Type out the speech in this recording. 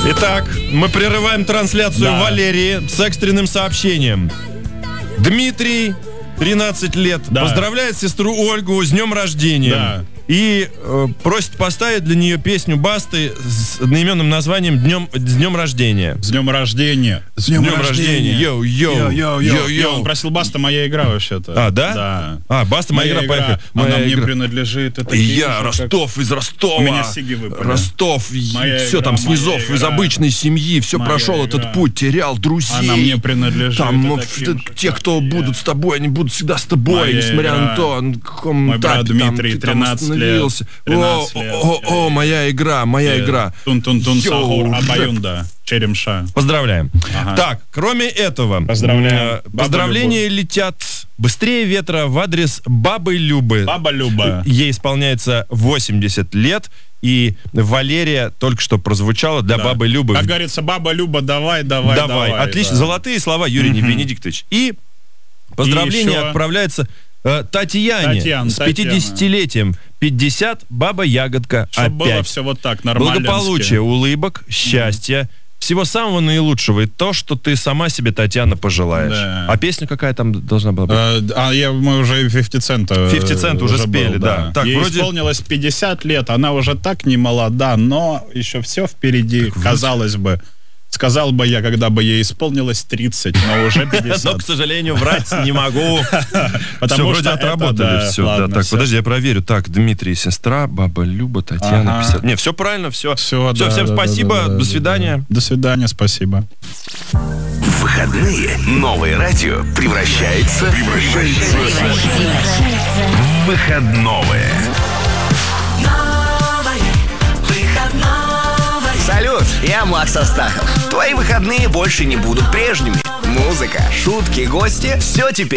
Итак, мы прерываем трансляцию Валерии с экстренным сообщением. Дмитрий, 13 лет, поздравляет сестру Ольгу с днем рождения. И просит поставить для нее песню Басты с одноименным названием «С днем рождения». С днем рождения. С днем рождения. Йоу-йоу. Он просил «Баста, моя игра» вообще-то. А, да? А, «Баста, моя игра», поехали. Она мне принадлежит. Это я, Ростов из Ростова. У меня сиги выпали. Ростов, все там с низов, из обычной семьи, все прошел этот путь, терял друзей. Она мне принадлежит. Там те, кто будут с тобой, они будут всегда с тобой, несмотря на то, на каком этапе. Мой брат Дмитрий, 13 лет. О, моя игра. Тун-тун-тун, сахур, абаюнда, черемша. Поздравляем. Так, кроме этого, поздравления летят быстрее ветра в адрес бабы Любы. Баба Люба. Ей исполняется 80 лет. И Валерия только что прозвучала для бабы Любы. Как говорится, баба Люба, давай. Отлично, золотые слова, Юрий Венедиктович. И поздравление отправляется Татьяне с 50-летием. 50, баба Ягодка. Чтобы опять. Было все вот так, нормально. Благополучия, улыбок, счастья, всего самого наилучшего. И то, что ты сама себе, Татьяна, пожелаешь. Да. А песня какая там должна была быть? Мы уже 50 Cent 50 Cent уже спели, да. Так, ей исполнилось 50 лет, она уже так не молода, но еще все впереди, казалось бы. Сказал бы я, когда бы ей исполнилось 30, но уже 50. Но, к сожалению, врать не могу. Потому что вроде отработали все. Так, подожди, я проверю. Так, Дмитрий, сестра, баба Люба, Татьяна, 50. Не, все правильно, все. Всем спасибо, до свидания. До свидания, спасибо. В выходные новое радио превращается в выходное. Салют, я Макс Астахов. Твои выходные больше не будут прежними. Музыка, шутки, гости — все теперь